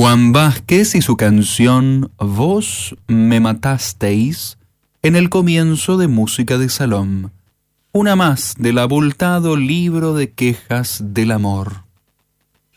Juan Vázquez y su canción Vos me matasteis en el comienzo de Música de Salón, una más del abultado libro de quejas del amor.